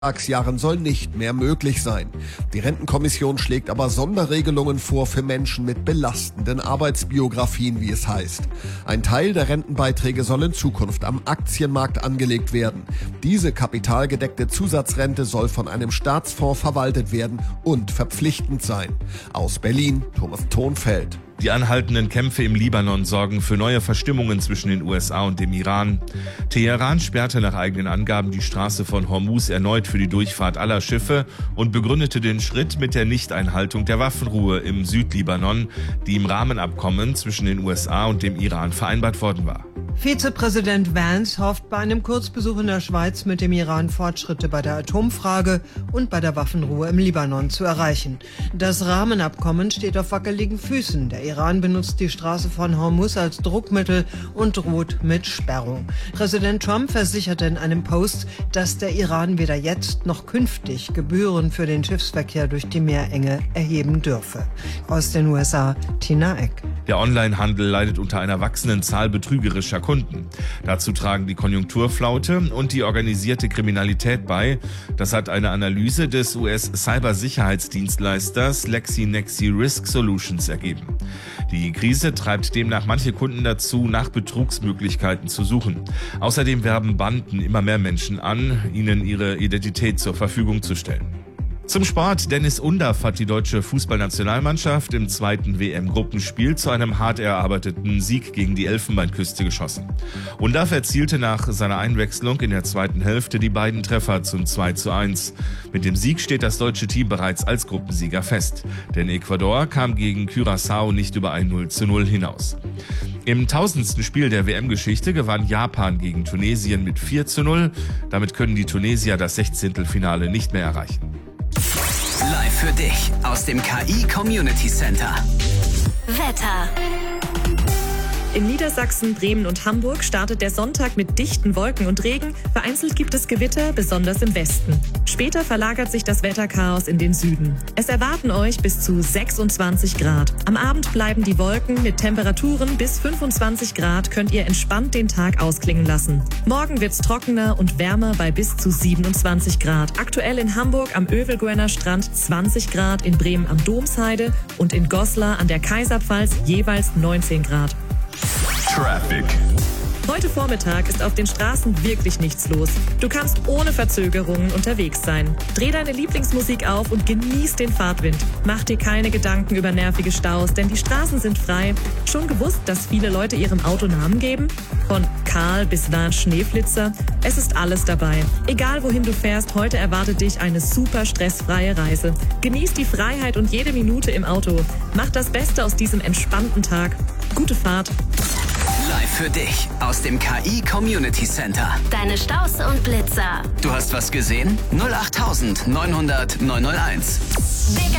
Jahren soll nicht mehr möglich sein. Die Rentenkommission schlägt aber Sonderregelungen vor für Menschen mit belastenden Arbeitsbiografien, wie es heißt. Ein Teil der Rentenbeiträge soll in Zukunft am Aktienmarkt angelegt werden. Diese kapitalgedeckte Zusatzrente soll von einem Staatsfonds verwaltet werden und verpflichtend sein. Aus Berlin, Thomas Thonfeld. Die anhaltenden Kämpfe im Libanon sorgen für neue Verstimmungen zwischen den USA und dem Iran. Teheran sperrte nach eigenen Angaben die Straße von Hormuz erneut für die Durchfahrt aller Schiffe und begründete den Schritt mit der Nichteinhaltung der Waffenruhe im Südlibanon, die im Rahmenabkommen zwischen den USA und dem Iran vereinbart worden war. Vizepräsident Vance hofft bei einem Kurzbesuch in der Schweiz mit dem Iran Fortschritte bei der Atomfrage und bei der Waffenruhe im Libanon zu erreichen. Das Rahmenabkommen steht auf wackeligen Füßen. Der Iran benutzt die Straße von Hormuz als Druckmittel und droht mit Sperrung. Präsident Trump versicherte in einem Post, dass der Iran weder jetzt noch künftig Gebühren für den Schiffsverkehr durch die Meerenge erheben dürfe. Aus den USA, Tina Eck. Der Onlinehandel leidet unter einer wachsenden Zahl betrügerischer Kunden. Dazu tragen die Konjunkturflaute und die organisierte Kriminalität bei. Das hat eine Analyse des US-Cybersicherheitsdienstleisters LexinXi Risk Solutions ergeben. Die Krise treibt demnach manche Kunden dazu, nach Betrugsmöglichkeiten zu suchen. Außerdem werben Banden immer mehr Menschen an, ihnen ihre Identität zur Verfügung zu stellen. Zum Sport. Dennis Undaff hat die deutsche Fußballnationalmannschaft im zweiten WM-Gruppenspiel zu einem hart erarbeiteten Sieg gegen die Elfenbeinküste geschossen. Undaff erzielte nach seiner Einwechslung in der zweiten Hälfte die beiden Treffer zum 2:1. Mit dem Sieg steht das deutsche Team bereits als Gruppensieger fest. Denn Ecuador kam gegen Curaçao nicht über ein 0:0 hinaus. Im 1000. Spiel der WM-Geschichte gewann Japan gegen Tunesien mit 4:0. Damit können die Tunesier das 16. nicht mehr erreichen. Live für dich aus dem KI Community Center. Wetter. In Niedersachsen, Bremen und Hamburg startet der Sonntag mit dichten Wolken und Regen. Vereinzelt gibt es Gewitter, besonders im Westen. Später verlagert sich das Wetterchaos in den Süden. Es erwarten euch bis zu 26 Grad. Am Abend bleiben die Wolken mit Temperaturen bis 25 Grad, könnt ihr entspannt den Tag ausklingen lassen. Morgen wird's trockener und wärmer bei bis zu 27 Grad. Aktuell in Hamburg am Övelguener Strand 20 Grad, in Bremen am Domsheide und in Goslar an der Kaiserpfalz jeweils 19 Grad. Traffic. Heute Vormittag ist auf den Straßen wirklich nichts los. Du kannst ohne Verzögerungen unterwegs sein. Dreh deine Lieblingsmusik auf und genieß den Fahrtwind. Mach dir keine Gedanken über nervige Staus, denn die Straßen sind frei. Schon gewusst, dass viele Leute ihrem Auto Namen geben? Von Karl bis Bernd Schneeflitzer. Es ist alles dabei. Egal wohin du fährst, heute erwartet dich eine super stressfreie Reise. Genieß die Freiheit und jede Minute im Auto. Mach das Beste aus diesem entspannten Tag. Gute Fahrt. Live für dich aus dem KI Community Center. Deine Staus und Blitzer. Du hast was gesehen? 08900 901. Big